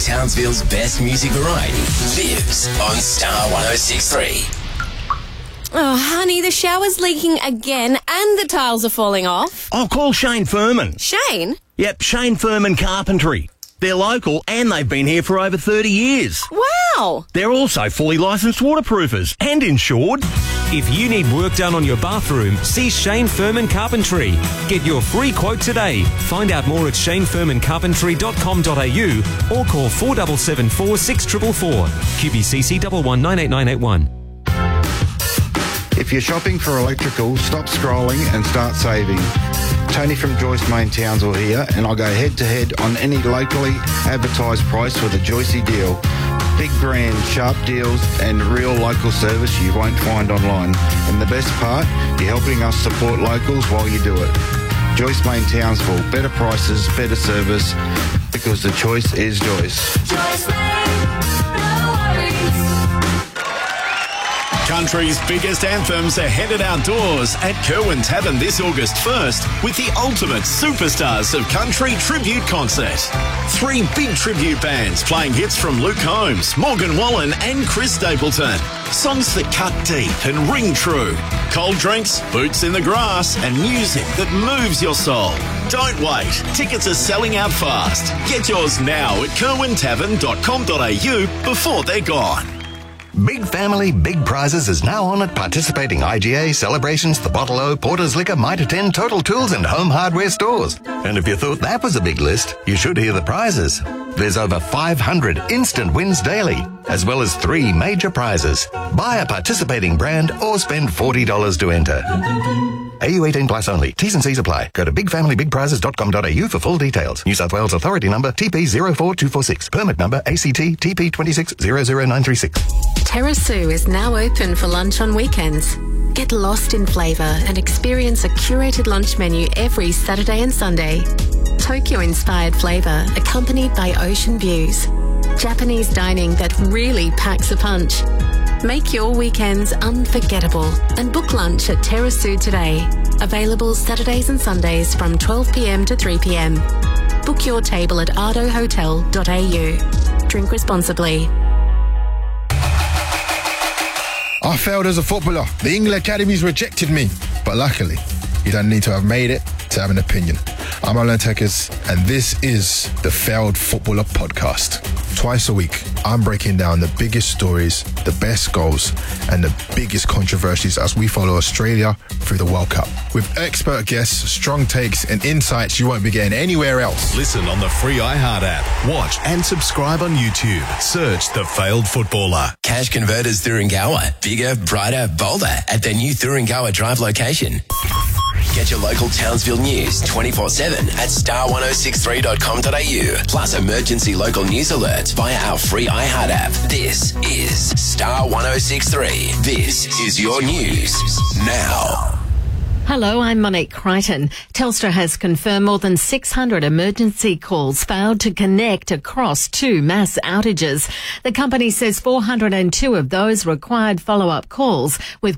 Townsville's best music variety lives on Star 106.3. Oh, honey, the shower's leaking again and the tiles are falling off. I'll call Shane Furman. Shane? Yep, Shane Furman Carpentry. They're local and they've been here for over 30 years. Wow! They're also fully licensed waterproofers and insured. If you need work done on your bathroom, see Shane Furman Carpentry. Get your free quote today. Find out more at shanefurmancarpentry.com.au or call 4774 6444. QBCC 119881. If you're shopping for electrical, stop scrolling and start saving. Tony from Joyce Main Townsville here, and I'll go head-to-head on any locally advertised price with a Joycey deal. Big brand, sharp deals, and real local service you won't find online. And the best part, you're helping us support locals while you do it. Joyce Main Townsville, better prices, better service, because the choice is Joyce. Joyce Main, no worries. Country's biggest anthems are headed outdoors at Kerwin Tavern this August 1st with the ultimate superstars of country tribute concert. 3 big tribute bands playing hits from Luke Combs, Morgan Wallen and Chris Stapleton. Songs that cut deep and ring true. Cold drinks, boots in the grass and music that moves your soul. Don't wait. Tickets are selling out fast. Get yours now at kerwintavern.com.au before they're gone. Big Family, Big Prizes is now on at participating IGA, Celebrations, The Bottle O, Porter's Liquor, Mitre 10, Total Tools and Home Hardware stores. And if you thought that was a big list, you should hear the prizes. There's over 500 instant wins daily, as well as 3 major prizes. Buy a participating brand or spend $40 to enter. AU 18 plus only. T's and C's apply. Go to bigfamilybigprizes.com.au for full details. New South Wales Authority number TP 04246. Permit number ACT TP 2600936. Terrasu is now open for lunch on weekends. Get lost in flavour and experience a curated lunch menu every Saturday and Sunday. Tokyo-inspired flavour accompanied by ocean views. Japanese dining that really packs a punch. Make your weekends unforgettable and book lunch at Terrasu today. Available Saturdays and Sundays from 12 p.m. to 3 p.m. Book your table at ardohotel.au. Drink responsibly. I failed as a footballer. The England Academies rejected me. But luckily, you don't need to have made it to have an opinion. I'm Alan Tekers, and this is the Failed Footballer Podcast. Twice a week, I'm breaking down the biggest stories, the best goals, and the biggest controversies as we follow Australia through the World Cup. With expert guests, strong takes, and insights you won't be getting anywhere else. Listen on the free iHeart app. Watch and subscribe on YouTube. Search The Failed Footballer. Cash Converters Thuringowa. Bigger, brighter, bolder at their new Thuringowa Drive location. Get your local Townsville news 24/7 at star1063.com.au. Plus emergency local news alerts via our free iHeart app. This is Star 106.3. This is your news now. Hello, I'm Monique Crichton. Telstra has confirmed more than 600 emergency calls failed to connect across 2 mass outages. The company says 402 of those required follow-up calls, with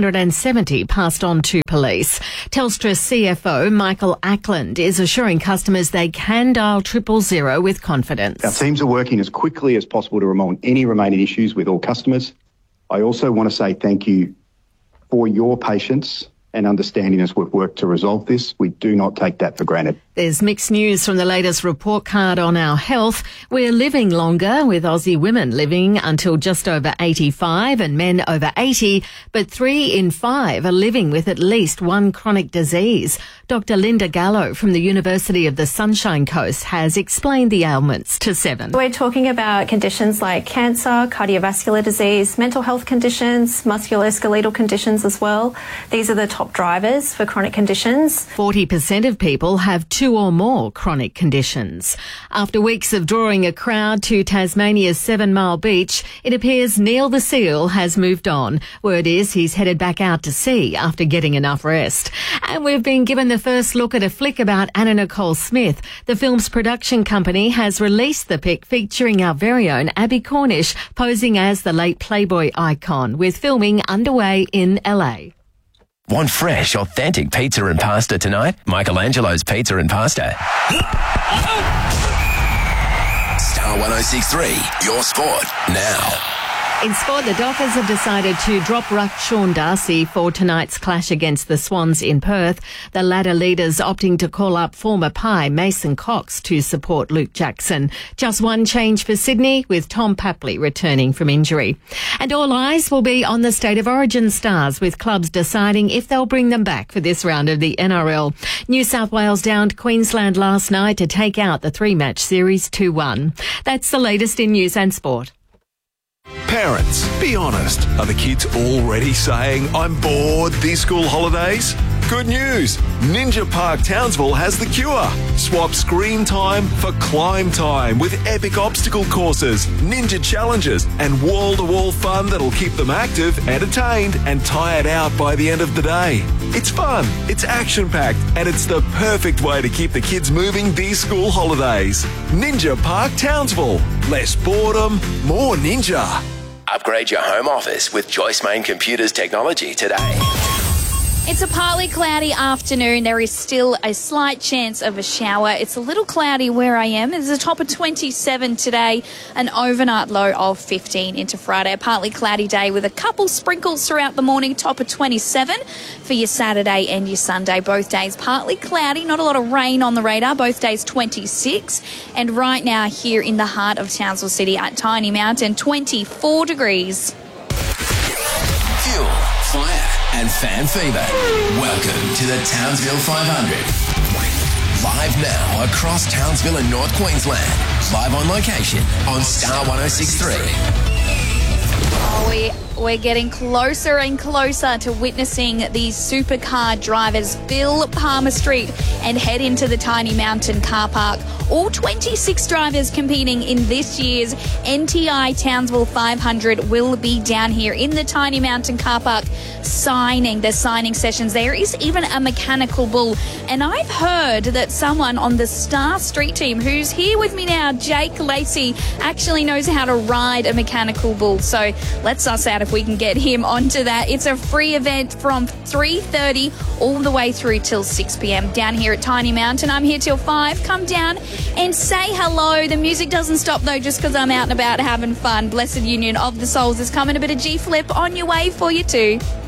170 passed on to police. Telstra CFO Michael Ackland is assuring customers they can dial 000 with confidence. Our teams are working as quickly as possible to remove any remaining issues with all customers. I also want to say thank you for your patience and understanding as we've worked to resolve this. We do not take that for granted. There's mixed news from the latest report card on our health. We're living longer, with Aussie women living until just over 85 and men over 80, but 3 in 5 are living with at least one chronic disease. Dr. Linda Gallo from the University of the Sunshine Coast has explained the ailments to 7. We're talking about conditions like cancer, cardiovascular disease, mental health conditions, musculoskeletal conditions as well. These are the top drivers for chronic conditions. 40% of people have 2 or more chronic conditions. After weeks of drawing a crowd to Tasmania's 7 Mile Beach, it appears Neil the Seal has moved on. Word is he's headed back out to sea after getting enough rest. And we've been given the first look at a flick about Anna Nicole Smith. The film's production company has released the pic featuring our very own Abby Cornish posing as the late Playboy icon, with filming underway in LA. Want fresh, authentic pizza and pasta tonight? Michelangelo's Pizza and Pasta. Star 1063, your sport now. In sport, the Dockers have decided to drop ruck Sean Darcy for tonight's clash against the Swans in Perth. The ladder leaders opting to call up former Pie Mason Cox to support Luke Jackson. Just one change for Sydney, with Tom Papley returning from injury. And all eyes will be on the State of Origin stars, with clubs deciding if they'll bring them back for this round of the NRL. New South Wales downed Queensland last night to take out the three-match series 2-1. That's the latest in news and sport. Parents, be honest. Are the kids already saying, I'm bored these school holidays? Good news. Ninja Park Townsville has the cure. Swap screen time for climb time with epic obstacle courses, ninja challenges, and wall-to-wall fun that'll keep them active, entertained, and tired out by the end of the day. It's fun, it's action-packed, and it's the perfect way to keep the kids moving these school holidays. Ninja Park Townsville. Less boredom, more ninja. Upgrade your home office with Joyce Main Computers technology today. It's a partly cloudy afternoon. There is still a slight chance of a shower. It's a little cloudy where I am. There's a top of 27 today, an overnight low of 15 into Friday. A partly cloudy day with a couple sprinkles throughout the morning, top of 27 for your Saturday and your Sunday. Both days partly cloudy, not a lot of rain on the radar. Both days 26. And right now here in the heart of Townsville City at Tiny Mountain, 24 degrees. Fuel, fire, and fan fever. Welcome to the Townsville 500. Live now across Townsville and North Queensland. Live on location on Star 1063. We're getting closer and closer to witnessing these supercar drivers fill Palmer Street and head into the Tiny Mountain car park. All 26 drivers competing in this year's NTI Townsville 500 will be down here in the Tiny Mountain car park signing. There's signing sessions. There is even a mechanical bull. And I've heard that someone on the Star Street team, who's here with me now, Jake Lacey, actually knows how to ride a mechanical bull. So let's suss out if we can get him onto that. It's a free event from 3:30 all the way through till 6 p.m. down here at Tiny Mountain. I'm here till 5. Come down and say hello. The music doesn't stop though just because I'm out and about having fun. Blessed Union of the Souls is coming. A bit of G-Flip on your way for you too.